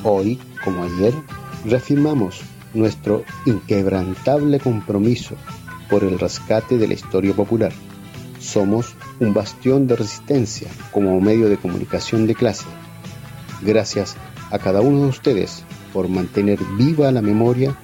Hoy, como ayer, reafirmamos nuestro inquebrantable compromiso por el rescate de la historia popular. Somos un bastión de resistencia como medio de comunicación de clase. Gracias a cada uno de ustedes por mantener viva la memoria